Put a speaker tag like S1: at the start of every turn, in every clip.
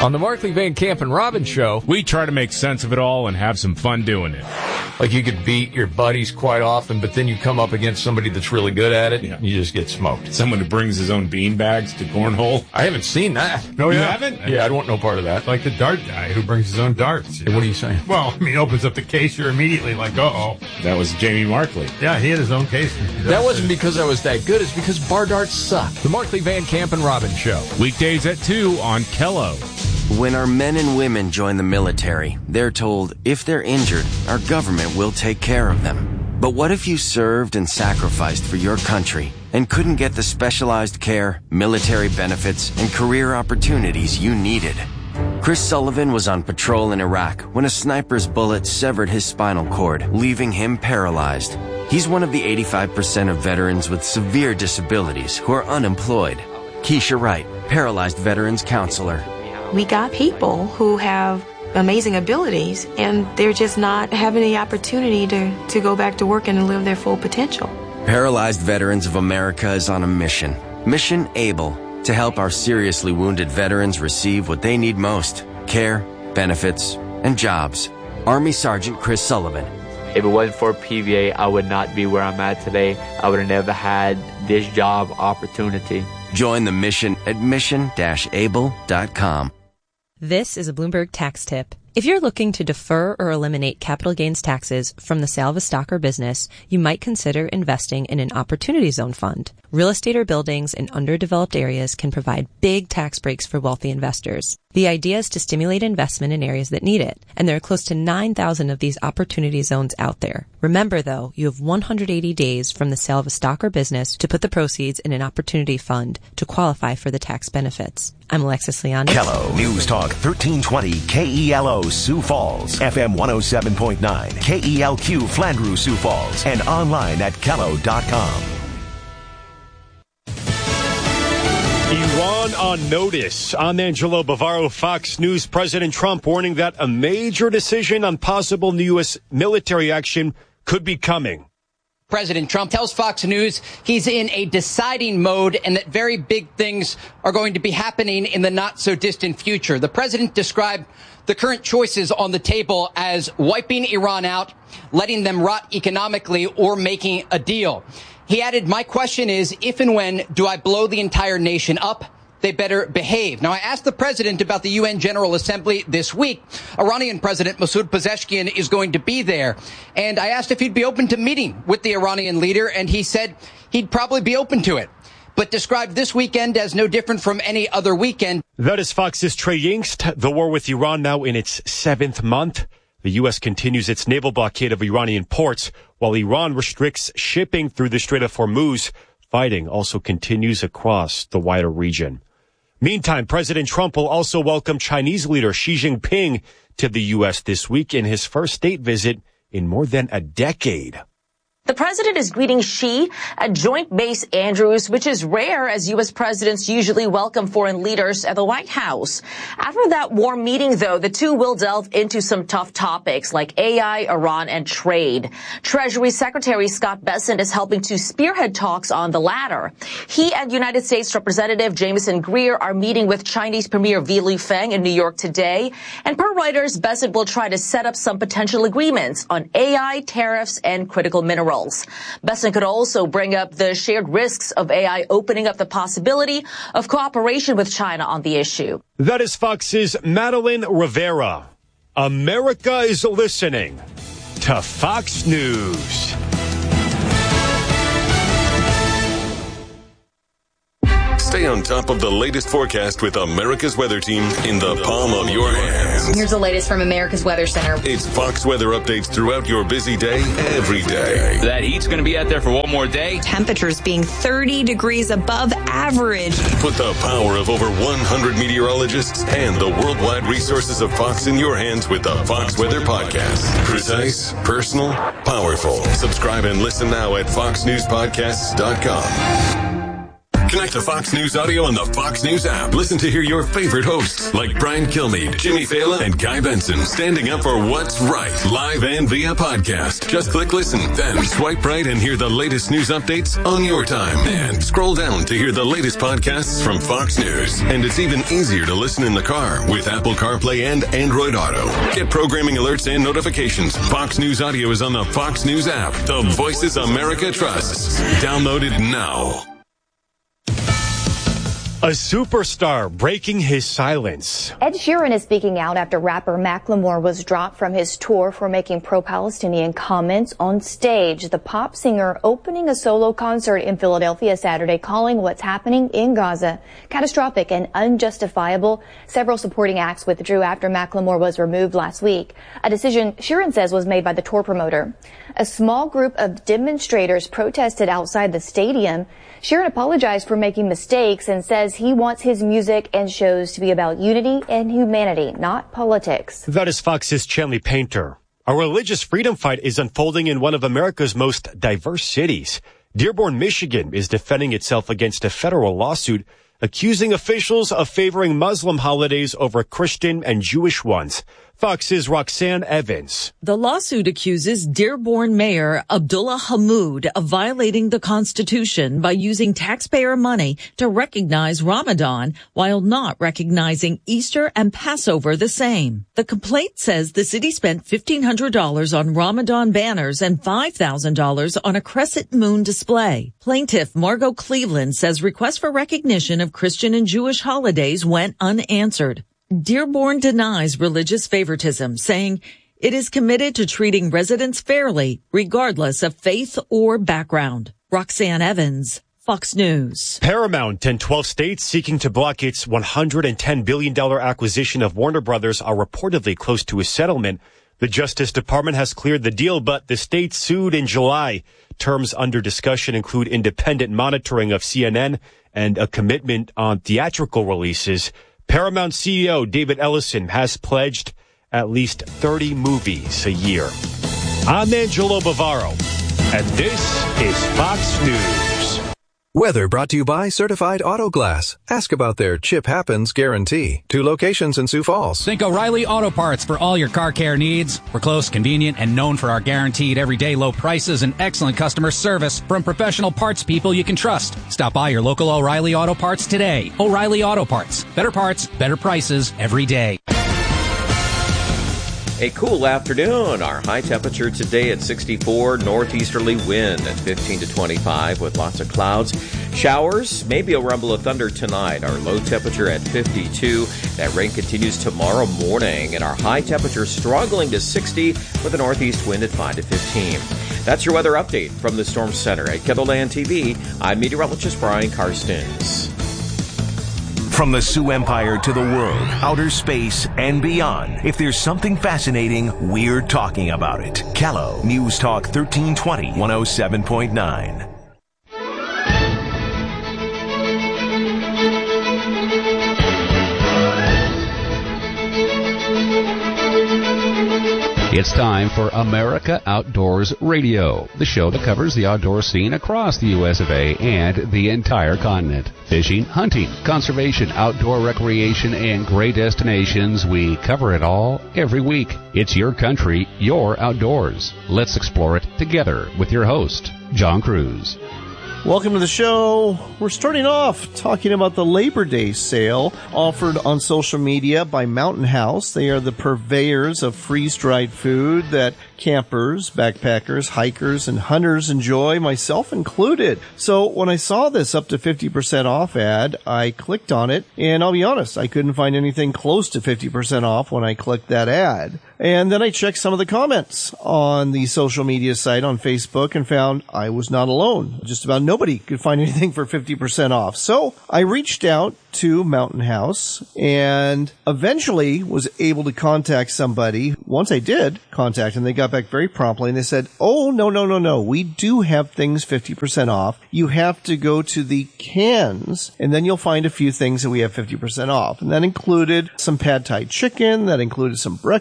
S1: On the Markley, Van Camp, and Robbins show,
S2: we try to make sense of it all and have some fun doing it.
S1: Like you could beat your buddies quite often, but then you come up against somebody that's really good at it, and you just get smoked.
S2: Someone who brings his own beanbags to cornhole.
S1: I haven't seen that.
S2: No, you haven't?
S1: Yeah, I don't want no part of that.
S3: Like the dart guy who brings his own darts.
S1: Hey, what are you saying?
S3: Well, I mean, he opens up the case, you're immediately like, uh-oh.
S2: That was Jamie Markley.
S3: Yeah, he had his own case.
S1: That wasn't because I was that good. It's because bar darts suck. The Markley, Van Camp, and Robbins show.
S2: Weekdays at 2 on Kello.
S4: When our men and women join the military, they're told if they're injured, our government will take care of them. But what if you served and sacrificed for your country and couldn't get the specialized care, military benefits, and career opportunities you needed? Chris Sullivan was on patrol in Iraq when a sniper's bullet severed his spinal cord, leaving him paralyzed. He's one of the 85% of veterans with severe disabilities who are unemployed. Keisha Wright, paralyzed veterans counselor.
S5: We got people who have amazing abilities, and they're just not having the opportunity to go back to work and live their full potential.
S4: Paralyzed Veterans of America is on a mission. Mission ABLE, to help our seriously wounded veterans receive what they need most: care, benefits, and jobs. Army Sergeant Chris Sullivan.
S6: If it wasn't for PVA, I would not be where I'm at today. I would have never had this job opportunity.
S4: Join the mission at mission-able.com.
S7: This is a Bloomberg tax tip. If you're looking to defer or eliminate capital gains taxes from the sale of a stock or business, you might consider investing in an Opportunity Zone fund. Real estate or buildings in underdeveloped areas can provide big tax breaks for wealthy investors. The idea is to stimulate investment in areas that need it, and there are close to 9,000 of these Opportunity Zones out there. Remember, though, you have 180 days from the sale of a stock or business to put the proceeds in an opportunity fund to qualify for the tax benefits. I'm Alexis Leon.
S8: Kello News Talk 1320 KELO Sioux Falls, FM 107.9 KELQ Flandreau Sioux Falls, and online at kello.com.
S9: Iran on notice. I'm Angelo Bavaro, Fox News. President Trump warning that a major decision on possible new U.S. military action could be coming.
S10: President Trump tells Fox News he's in a deciding mode and that very big things are going to be happening in the not-so-distant future. The president described the current choices on the table as wiping Iran out, letting them rot economically, or making a deal. He added, "My question is, if and when do I blow the entire nation up? They better behave." Now, I asked the president about the UN General Assembly this week. Iranian President Masoud Pezeshkian is going to be there. And I asked if he'd be open to meeting with the Iranian leader, and he said he'd probably be open to it, but described this weekend as no different from any other weekend.
S9: That is Fox's Trey Yingst. The war with Iran now in its 7th month. The U.S. continues its naval blockade of Iranian ports, while Iran restricts shipping through the Strait of Hormuz. Fighting also continues across the wider region. Meantime, President Trump will also welcome Chinese leader Xi Jinping to the U.S. this week in his first state visit in more than a decade.
S11: The president is greeting Xi at Joint Base Andrews, which is rare as U.S. presidents usually welcome foreign leaders at the White House. After that warm meeting, though, the two will delve into some tough topics like AI, Iran, and trade. Treasury Secretary Scott Bessent is helping to spearhead talks on the latter. He and United States Representative Jameson Greer are meeting with Chinese Premier Li Lufeng in New York today. And per Reuters, Bessent will try to set up some potential agreements on AI, tariffs, and critical minerals. Bessent could also bring up the shared risks of AI opening up the possibility of cooperation with China on the issue.
S9: That is Fox's Madeline Rivera. America is listening to Fox News.
S12: Stay on top of the latest forecast with America's Weather Team in the palm of your hands.
S13: Here's the latest from America's Weather Center.
S12: It's Fox weather updates throughout your busy day, every day.
S14: That heat's going to be out there for one more day.
S13: Temperatures being 30 degrees above average.
S12: Put the power of over 100 meteorologists and the worldwide resources of Fox in your hands with the Fox Weather Podcast. Precise, personal, powerful. Subscribe and listen now at foxnewspodcasts.com. Connect to Fox News Audio on the Fox News app. Listen to hear your favorite hosts like Brian Kilmeade, Jimmy Fallon, and Guy Benson standing up for what's right, live and via podcast. Just click listen, then swipe right and hear the latest news updates on your time. And scroll down to hear the latest podcasts from Fox News. And it's even easier to listen in the car with Apple CarPlay and Android Auto. Get programming alerts and notifications. Fox News Audio is on the Fox News app. The voices America trusts. Download it now.
S9: A superstar breaking his silence.
S15: Ed Sheeran is speaking out after rapper Macklemore was dropped from his tour for making pro-Palestinian comments on stage. The pop singer opening a solo concert in Philadelphia Saturday, calling what's happening in Gaza catastrophic and unjustifiable. Several supporting acts withdrew after Macklemore was removed last week, a decision Sheeran says was made by the tour promoter. A small group of demonstrators protested outside the stadium. Sheeran apologized for making mistakes and says he wants his music and shows to be about unity and humanity, not politics.
S9: That is Fox's Chanley Painter. A religious freedom fight is unfolding in one of America's most diverse cities. Dearborn, Michigan is defending itself against a federal lawsuit accusing officials of favoring Muslim holidays over Christian and Jewish ones. Fox's Roxanne Evans.
S16: The lawsuit accuses Dearborn Mayor Abdullah Hammoud of violating the Constitution by using taxpayer money to recognize Ramadan while not recognizing Easter and Passover the same. The complaint says the city spent $1,500 on Ramadan banners and $5,000 on a crescent moon display. Plaintiff Margot Cleveland says requests for recognition of Christian and Jewish holidays went unanswered. Dearborn denies religious favoritism, saying it is committed to treating residents fairly, regardless of faith or background. Roxanne Evans, Fox News.
S9: Paramount and 12 states seeking to block its $110 billion acquisition of Warner Brothers are reportedly close to a settlement. The Justice Department has cleared the deal, but the states sued in July. Terms under discussion include independent monitoring of CNN and a commitment on theatrical releases. Paramount CEO David Ellison has pledged at least 30 movies a year. I'm Angelo Bavaro, and this is Fox News.
S17: Weather brought to you by Certified Auto Glass. Ask about their Chip Happens guarantee. 2 locations in Sioux Falls.
S18: Think O'Reilly Auto Parts for all your car care needs. We're close, convenient, and known for our guaranteed everyday low prices and excellent customer service from professional parts people you can trust. Stop by your local O'Reilly Auto Parts today. O'Reilly Auto Parts. Better parts, better prices every day.
S19: A cool afternoon. Our high temperature today at 64, northeasterly wind at 15 to 25 with lots of clouds. Showers, maybe a rumble of thunder tonight. Our low temperature at 52. That rain continues tomorrow morning, and our high temperature struggling to 60 with a northeast wind at 5 to 15. That's your weather update from the Storm Center at KENDLELAND TV. I'm meteorologist Brian Karstens.
S8: From the Sioux Empire to the world, outer space, and beyond, if there's something fascinating, we're talking about it. Callow News Talk 1320, 107.9.
S20: It's time for America Outdoors Radio, the show that covers the outdoor scene across the U.S. of A. and the entire continent. Fishing, hunting, conservation, outdoor recreation, and great destinations, we cover it all every week. It's your country, your outdoors. Let's explore it together with your host, John Cruz.
S21: Welcome to the show. We're starting off talking about the Labor Day sale offered on social media by Mountain House. They are the purveyors of freeze-dried food that campers, backpackers, hikers, and hunters enjoy, myself included. So when I saw this up to 50% off ad, I clicked on it, and I'll be honest, I couldn't find anything close to 50% off when I clicked that ad. And then I checked some of the comments on the social media site on Facebook and found I was not alone. Just about nobody could find anything for 50% off. So I reached out to Mountain House and eventually was able to contact somebody. Once I did contact them, they got back very promptly and they said, oh, no. We do have things 50% off. You have to go to the cans and then you'll find a few things that we have 50% off. And that included some pad thai chicken. That included some breakfast cans.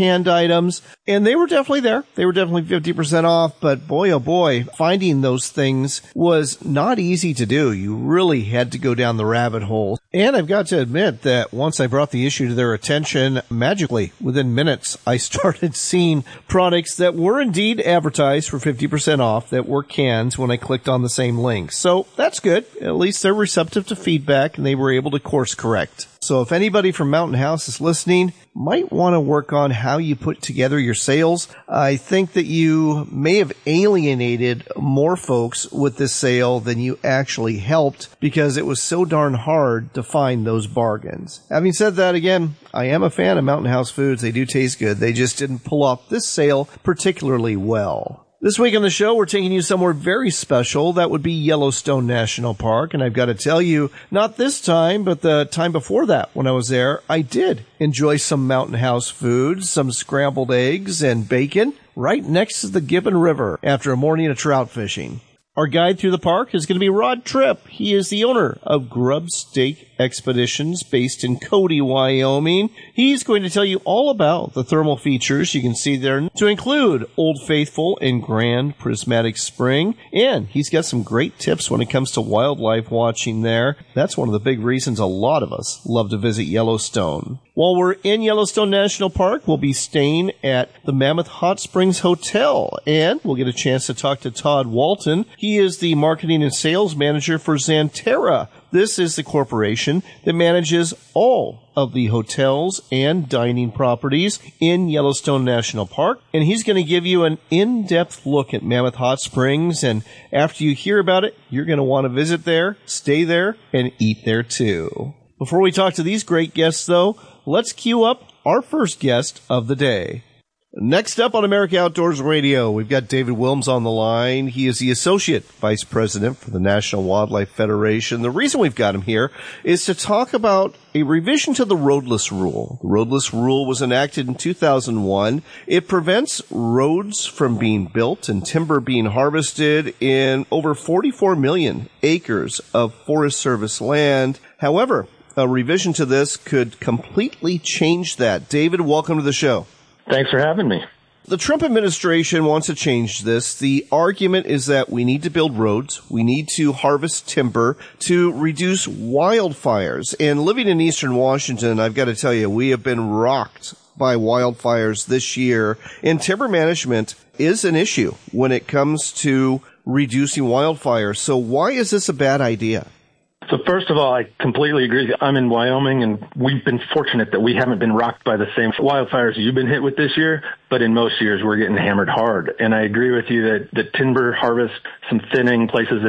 S21: canned items, and they were definitely there. They were definitely 50% off, but boy, oh boy, finding those things was not easy to do. You really had to go down the rabbit hole. And I've got to admit that once I brought the issue to their attention, magically, within minutes, I started seeing products that were indeed advertised for 50% off that were cans when I clicked on the same link. So that's good. At least they're receptive to feedback and they were able to course correct. So if anybody from Mountain House is listening, might want to work on how you put together your sales. I think that you may have alienated more folks with this sale than you actually helped because it was so darn hard to find those bargains. Having said that, again, I am a fan of Mountain House foods. They do taste good. They just didn't pull off this sale particularly well. This week on the show, we're taking you somewhere very special. That would be Yellowstone National Park. And I've got to tell you, not this time, but the time before that when I was there, I did enjoy some Mountain House food, some scrambled eggs and bacon right next to the Gibbon River after a morning of trout fishing. Our guide through the park is going to be Rod Tripp. He is the owner of Grub Stake Expeditions based in Cody, Wyoming. He's going to tell you all about the thermal features you can see there to include Old Faithful and Grand Prismatic Spring. And he's got some great tips when it comes to wildlife watching there. That's one of the big reasons a lot of us love to visit Yellowstone. While we're in Yellowstone National Park, we'll be staying at the Mammoth Hot Springs Hotel, and we'll get a chance to talk to Todd Walton. He is the marketing and sales manager for Xanterra. This is the corporation that manages all of the hotels and dining properties in Yellowstone National Park, and he's going to give you an in-depth look at Mammoth Hot Springs, and after you hear about it, you're going to want to visit there, stay there, and eat there too. Before we talk to these great guests, though, let's cue up our first guest of the day. Next up on America Outdoors Radio, we've got David Wilms on the line. He is the Associate Vice President for the National Wildlife Federation. The reason we've got him here is to talk about a revision to the roadless rule. The roadless rule was enacted in 2001. It prevents roads from being built and timber being harvested in over 44 million acres of Forest Service land. However, a revision to this could completely change that. David, welcome to the show.
S3: Thanks for having me.
S21: The Trump administration wants to change this. The argument is that we need to build roads. We need to harvest timber to reduce wildfires. And living in eastern Washington, I've got to tell you, we have been rocked by wildfires this year. And timber management is an issue when it comes to reducing wildfires. So why is this a bad idea?
S3: So first of all, I completely agree. I'm in Wyoming, and we've been fortunate that we haven't been rocked by the same wildfires you've been hit with this year, but in most years we're getting hammered hard. And I agree with you that the timber harvest, some thinning places,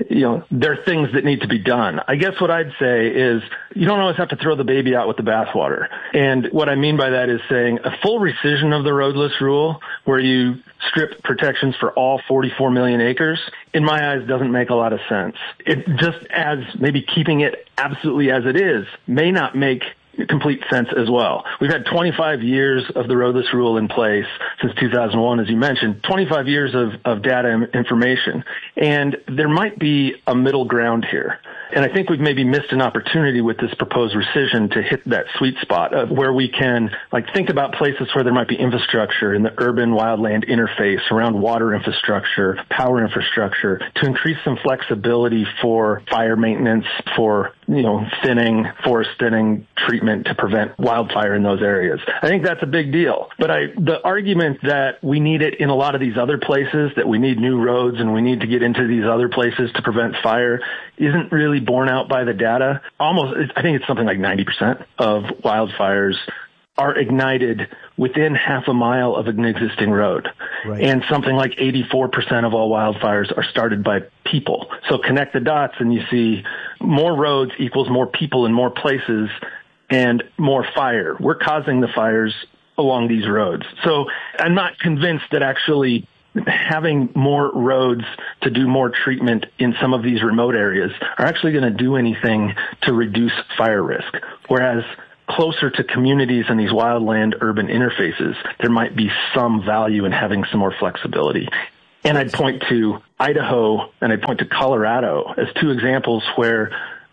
S3: there are things that need to be done. I guess what I'd say is you don't always have to throw the baby out with the bathwater. And what I mean by that is saying a full rescission of the roadless rule, where you strip protections for all 44 million acres, in my eyes, doesn't make a lot of sense. It just as maybe keeping it absolutely as it is may not make complete sense as well. We've had 25 years of the roadless rule in place since 2001, as you mentioned, 25 years of data and information. And there might be a middle ground here. And I think we've maybe missed an opportunity with this proposed rescission to hit that sweet spot of where we can think about places where there might be infrastructure in the urban wildland interface around water infrastructure, power infrastructure, to increase some flexibility for fire maintenance, for, thinning, forest thinning, treatment to prevent wildfire in those areas. I think that's a big deal. But the argument that we need it in a lot of these other places, that we need new roads and we need to get into these other places to prevent fire, isn't really borne out by the data. I think it's something like 90% of wildfires are ignited within half a mile of an existing road. Right. And something like 84% of all wildfires are started by people. So connect the dots and you see more roads equals more people in more places and more fire. We're causing the fires along these roads. So I'm not convinced that actually having more roads to do more treatment in some of these remote areas are actually going to do anything to reduce fire risk. Whereas closer to communities and these wildland urban interfaces, there might be some value in having some more flexibility. And I'd point to Idaho and I'd point to Colorado as two examples where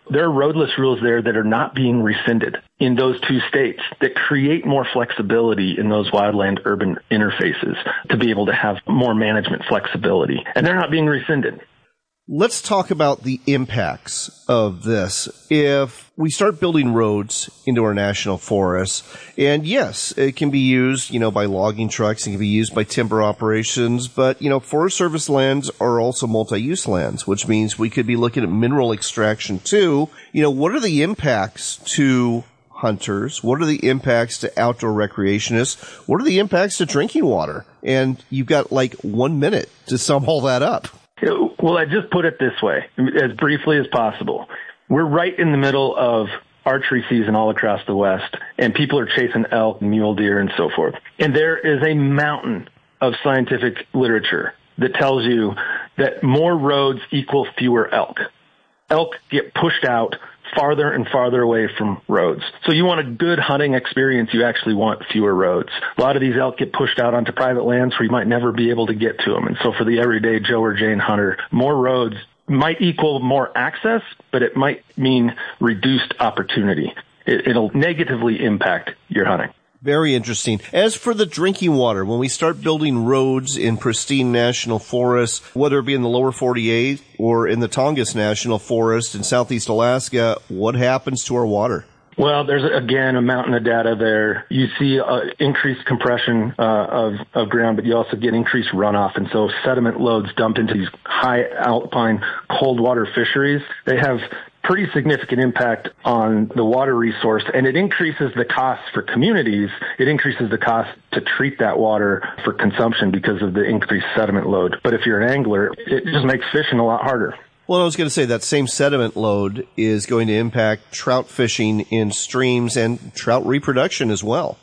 S3: There are roadless rules there that are not being rescinded in those two states that create more flexibility in those wildland-urban interfaces to be able to have more management flexibility. And they're not being rescinded.
S21: Let's talk about the impacts of this. If we start building roads into our national forests, and yes, it can be used, by logging trucks, it can be used by timber operations, but, Forest Service lands are also multi-use lands, which means we could be looking at mineral extraction too. What are the impacts to hunters? What are the impacts to outdoor recreationists? What are the impacts to drinking water? And you've got 1 minute to sum all that up.
S3: Well, I just put it this way, as briefly as possible. We're right in the middle of archery season all across the West, and people are chasing elk, mule deer, and so forth. And there is a mountain of scientific literature that tells you that more roads equal fewer elk. Elk get pushed out farther and farther away from roads. So you want a good hunting experience, you actually want fewer roads. A lot of these elk get pushed out onto private lands where you might never be able to get to them. And so for the everyday Joe or Jane hunter, more roads might equal more access, but it might mean reduced opportunity. It'll negatively impact your hunting.
S21: Very interesting. As for the drinking water, when we start building roads in pristine national forests, whether it be in the lower 48 or in the Tongass National Forest in southeast Alaska, what happens to our water?
S3: Well, there's, again, a mountain of data there. You see increased compression of ground, but you also get increased runoff. And so sediment loads dump into these high alpine cold water fisheries. They have pretty significant impact on the water resource, and it increases the cost for communities. It increases the cost to treat that water for consumption because of the increased sediment load. But if you're an angler, it just makes fishing a lot harder.
S21: Well, I was going to say that same sediment load is going to impact trout fishing in streams and trout reproduction as well.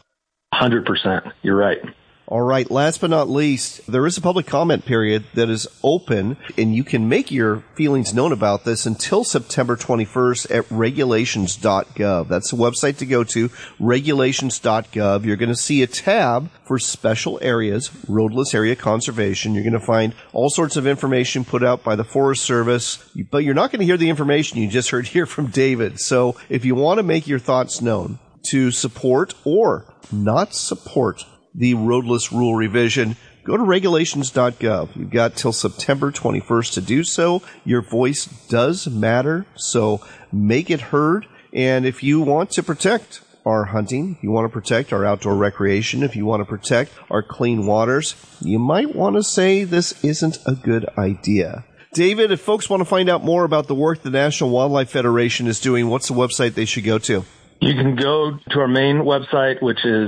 S3: 100%. You're right.
S21: All right. Last but not least, there is a public comment period that is open, and you can make your feelings known about this until September 21st at regulations.gov. That's the website to go to, regulations.gov. You're going to see a tab for special areas, roadless area conservation. You're going to find all sorts of information put out by the Forest Service, but you're not going to hear the information you just heard here from David. So if you want to make your thoughts known to support or not support the roadless rule revision, go to regulations.gov. You've got till September 21st to do so. Your voice does matter, so make it heard. And if you want to protect our hunting, if you want to protect our outdoor recreation, if you want to protect our clean waters, you might want to say this isn't a good idea. David, if folks want to find out more about the work the National Wildlife Federation is doing, what's the website they should go to?
S3: You can go to our main website, which is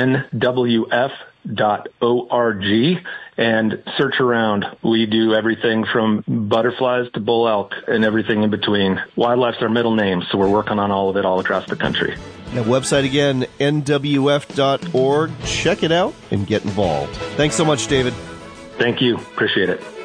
S3: nwf.org, and search around. We do everything from butterflies to bull elk and everything in between. Wildlife's our middle name, so we're working on all of it all across the country.
S21: That website again, nwf.org. Check it out and get involved. Thanks so much, David.
S3: Thank you. Appreciate it.